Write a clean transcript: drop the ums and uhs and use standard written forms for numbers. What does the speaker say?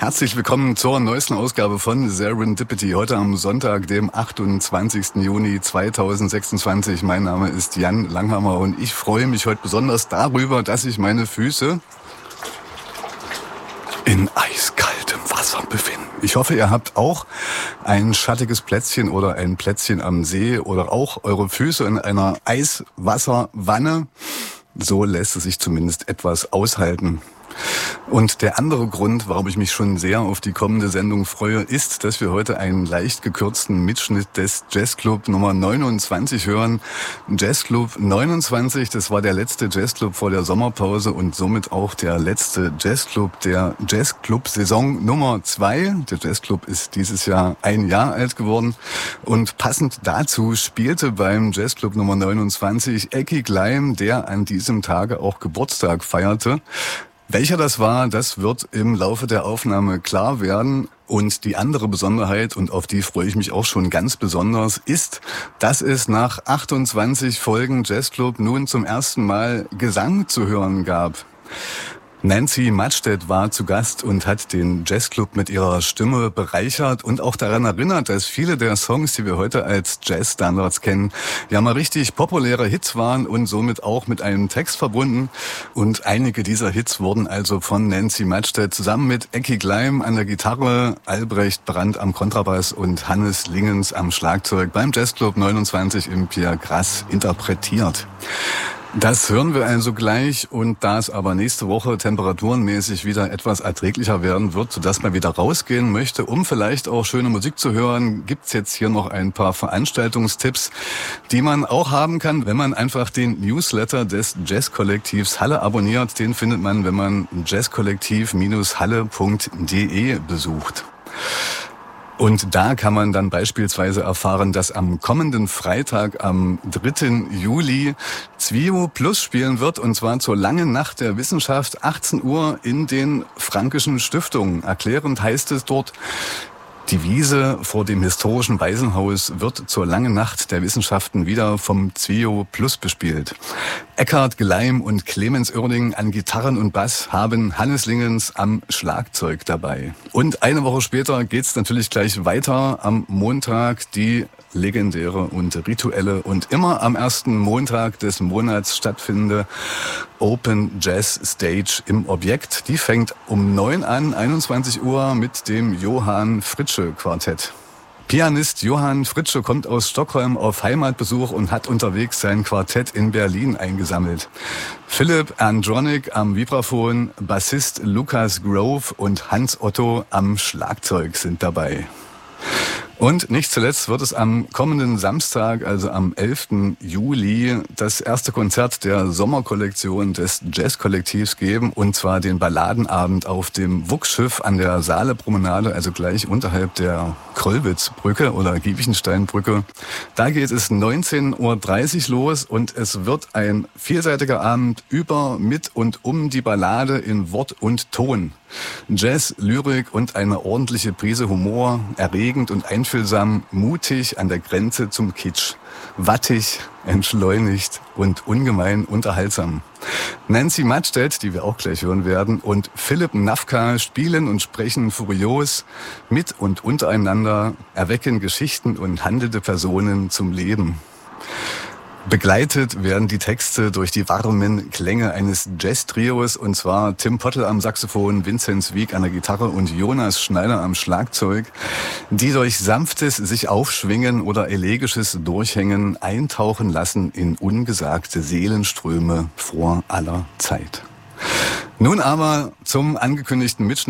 Herzlich willkommen zur neuesten Ausgabe von Serendipity. Heute am Sonntag, dem 28. Juni 2026. Mein Name ist Jan Langhammer und ich freue mich heute besonders darüber, dass ich meine Füße in eiskaltem Wasser befinden. Ich hoffe, ihr habt auch ein schattiges Plätzchen oder ein Plätzchen am See oder auch eure Füße in einer Eiswasserwanne. So lässt es sich zumindest etwas aushalten. Und der andere Grund, warum ich mich schon sehr auf die kommende Sendung freue, ist, dass wir heute einen leicht gekürzten Mitschnitt des Jazzclub Nummer 29 hören. Jazzclub 29, das war der letzte Jazzclub vor der Sommerpause und somit auch der letzte Jazzclub der Jazzclub-Saison Nummer 2. Der Jazzclub ist dieses Jahr 1 Jahr alt geworden und passend dazu spielte beim Jazzclub Nummer 29 Ecki Gleim, der an diesem Tage auch Geburtstag feierte. Welcher das war, das wird im Laufe der Aufnahme klar werden. Und die andere Besonderheit, und auf die freue ich mich auch schon ganz besonders, ist, dass es nach 28 Folgen Jazzclub nun zum ersten Mal Gesang zu hören gab. Nancy Matstedt war zu Gast und hat den Jazzclub mit ihrer Stimme bereichert und auch daran erinnert, dass viele der Songs, die wir heute als Jazzstandards kennen, ja mal richtig populäre Hits waren und somit auch mit einem Text verbunden. Und einige dieser Hits wurden also von Nancy Matstedt zusammen mit Ecki Gleim an der Gitarre, Albrecht Brandt am Kontrabass und Hannes Lingens am Schlagzeug beim Jazzclub 29 im Pierre Grass interpretiert. Das hören wir also gleich, und da es aber nächste Woche temperaturenmäßig wieder etwas erträglicher werden wird, sodass man wieder rausgehen möchte, um vielleicht auch schöne Musik zu hören, gibt's jetzt hier noch ein paar Veranstaltungstipps, die man auch haben kann, wenn man einfach den Newsletter des Jazzkollektivs Halle abonniert. Den findet man, wenn man jazzkollektiv-halle.de besucht. Und da kann man dann beispielsweise erfahren, dass am kommenden Freitag, am 3. Juli, Zwio Plus spielen wird, und zwar zur langen Nacht der Wissenschaft, 18 Uhr in den Frankischen Stiftungen. Erklärend heißt es dort: Die Wiese vor dem historischen Waisenhaus wird zur langen Nacht der Wissenschaften wieder vom Zwio Plus bespielt. Eckhard Gleim und Clemens Oerding an Gitarren und Bass haben Hannes Lingens am Schlagzeug dabei. Und eine Woche später geht's natürlich gleich weiter. Am Montag die legendäre und rituelle und immer am ersten Montag des Monats stattfindende Open Jazz Stage im Objekt. Die fängt um 9 an, 21 Uhr, mit dem Johann Fritzsche Quartett. Pianist Johann Fritzsche kommt aus Stockholm auf Heimatbesuch und hat unterwegs sein Quartett in Berlin eingesammelt. Philipp Andronik am Vibraphon, Bassist Lukas Grove und Hans Otto am Schlagzeug sind dabei. Und nicht zuletzt wird es am kommenden Samstag, also am 11. Juli, das erste Konzert der Sommerkollektion des Jazzkollektivs geben, und zwar den Balladenabend auf dem Wuchsschiff an der Saalepromenade, also gleich unterhalb der Kröllwitzbrücke oder Giebichensteinbrücke. Da geht es 19:30 Uhr los und es wird ein vielseitiger Abend über, mit und um die Ballade in Wort und Ton. Jazz, Lyrik und eine ordentliche Prise Humor, erregend und einfühlsam, mutig an der Grenze zum Kitsch, wattig, entschleunigt und ungemein unterhaltsam. Nancy Matstedt, die wir auch gleich hören werden, und Philipp Nafka spielen und sprechen furios mit und untereinander, erwecken Geschichten und handelnde Personen zum Leben. Begleitet werden die Texte durch die warmen Klänge eines Jazz-Trios, und zwar Tim Pottel am Saxophon, Vinzenz Wieck an der Gitarre und Jonas Schneider am Schlagzeug, die durch sanftes sich aufschwingen oder elegisches Durchhängen eintauchen lassen in ungesagte Seelenströme vor aller Zeit. Nun aber zum angekündigten Mitschnitt